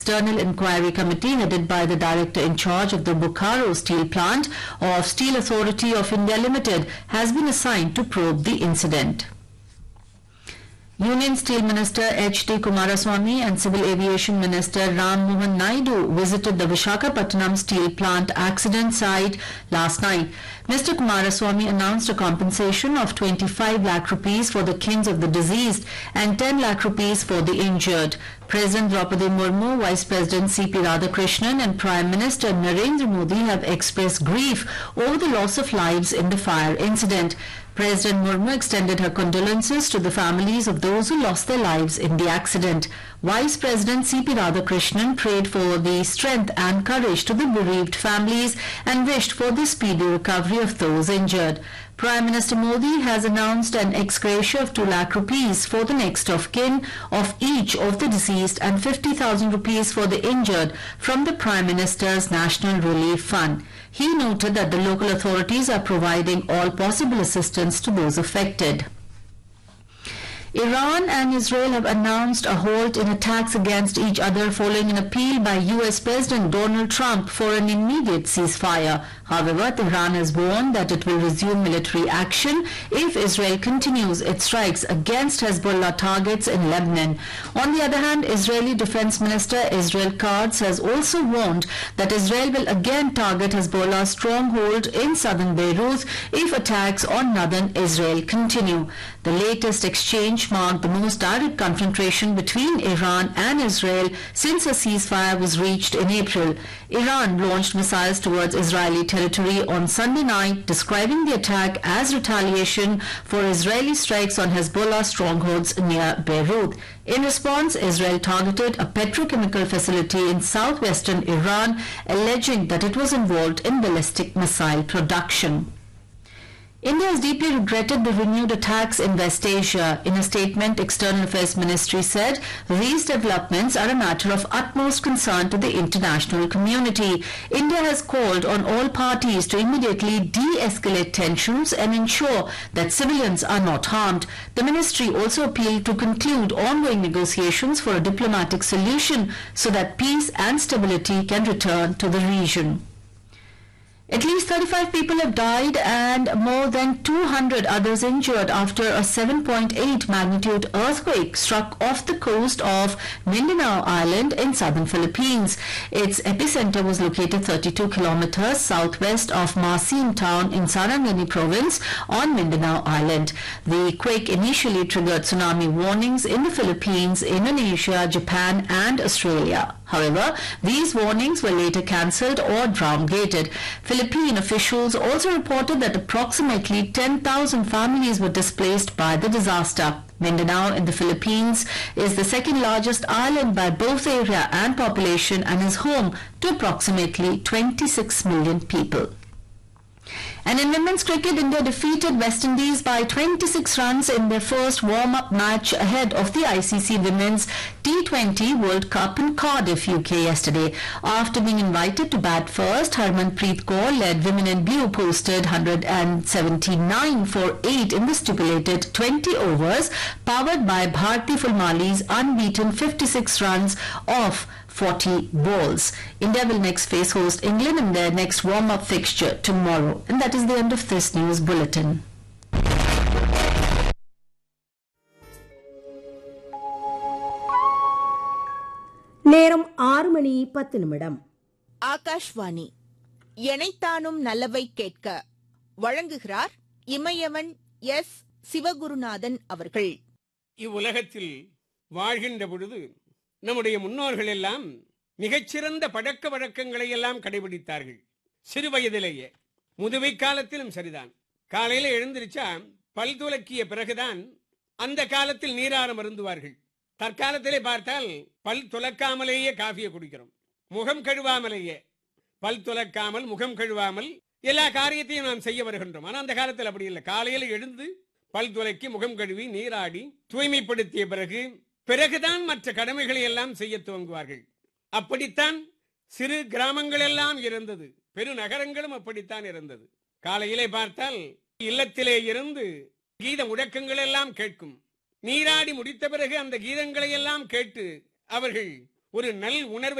External Inquiry Committee headed by the Director in charge of the Bokaro Steel Plant of Steel Authority of India Limited has been assigned to probe the incident. Union Steel Minister H.D. Kumaraswamy and Civil Aviation Minister Ram Mohan Naidu visited the Visakhapatnam steel plant accident site last night. Mr. Kumaraswamy announced a compensation of 25 lakh rupees for the kins of the deceased and 10 lakh rupees for the injured. President Draupadi Murmu, Vice President C.P. Radhakrishnan and Prime Minister Narendra Modi have expressed grief over the loss of lives in the fire incident. President Murmu extended her condolences to the families of those who lost their lives in the accident. Vice President C.P. Radhakrishnan prayed for the strength and courage to the bereaved families and wished for the speedy recovery of those injured. Prime Minister Modi has announced an ex gratia of 2 lakh rupees for the next of kin of each of the deceased and 50,000 rupees for the injured from the Prime Minister's National Relief Fund. He noted that the local authorities are providing all possible assistance to those affected. Iran and Israel have announced a halt in attacks against each other following an appeal by US President Donald Trump for an immediate ceasefire. However, Tehran has warned that it will resume military action if Israel continues its strikes against Hezbollah targets in Lebanon. On the other hand, Israeli Defense Minister Israel Katz has also warned that Israel will again target Hezbollah's stronghold in southern Beirut if attacks on northern Israel continue. The latest exchange marked the most direct confrontation between Iran and Israel since a ceasefire was reached in April. Iran launched missiles towards Israeli territory on Sunday night, describing the attack as retaliation for Israeli strikes on Hezbollah strongholds near Beirut. In response, Israel targeted a petrochemical facility in southwestern Iran, alleging that it was involved in ballistic missile production. India has deeply regretted the renewed attacks in West Asia. In a statement, External Affairs Ministry said these developments are a matter of utmost concern to the international community. India has called on all parties to immediately de-escalate tensions and ensure that civilians are not harmed. The ministry also appealed to conclude ongoing negotiations for a diplomatic solution so that peace and stability can return to the region. At least 35 people have died and more than 200 others injured after a 7.8 magnitude earthquake struck off the coast of Mindanao Island in southern Philippines. Its epicenter was located 32 kilometers southwest of Masin town in Sarangani province on Mindanao Island. The quake initially triggered tsunami warnings in the Philippines, Indonesia, Japan and Australia. However, these warnings were later cancelled or downgraded. Philippine officials also reported that approximately 10,000 families were displaced by the disaster. Mindanao in the Philippines is the second largest island by both area and population and is home to approximately 26 million people. And in women's cricket, India defeated West Indies by 26 runs in their first warm-up match ahead of the ICC Women's T20 World Cup in Cardiff, UK yesterday. After being invited to bat first, Harmanpreet Kaur led Women in Blue posted 179 for 8 in the stipulated 20 overs, powered by Bharti Fulmali's unbeaten 56 runs off 40 balls. India will next face host England in their next warm-up fixture tomorrow. And that is the end of this news bulletin. நேரம் 6:10 ஆகாஷ்வாணி எனைத்தானும் நல்லவை கேட்க வழங்குகிறார் இமயவன் S Sivagurunathan அவர்கள். இவ்வுலகத்தில் வாழ்கின்ற பொழுது நம்முடைய முன்னோர்கள் எல்லாம் மிகச்சிறந்த பழக்க வழக்கங்களை எல்லாம் கடைபிடித்தார்கள். சிறு வயதிலேயே, முதுமை காலத்திலும் சரிதான். காலையில எழுந்திருச்சா பல் துலக்கிய பிறகுதான் அந்த காலத்தில் நீராரம் அருந்துவார்கள். தற்காலத்திலே பார்த்தால் பல் துலக்காமலேயே காஃபியை குடிக்கிறோம். முகம் கழுவாமலேயே, பல் துலக்காமல் முகம் கழுவாமல் எல்லா காரியத்தையும் நாம் செய்ய வருகின்றோம். ஆனால் அந்த காலத்தில் அப்படி இல்லை. காலையில எழுந்து பல் துலக்கி முகம் கழுவி நீராடி தூய்மைப்படுத்திய பிறகுதான் மற்ற கடமைகளை எல்லாம் செய்ய துவங்குவார்கள். அப்படித்தான் சிறு கிராமங்கள் எல்லாம் இருந்தது, பெருநகரங்களும் அப்படித்தான் இருந்தது. காலையிலே பார்த்தால் இல்லத்திலே இருந்து கீத முழக்கங்கள் எல்லாம் கேட்கும். நீராடி முடித்த பிறகு அந்த கீதங்களை எல்லாம் கேட்டு அவர்கள் ஒரு நல் உணர்வை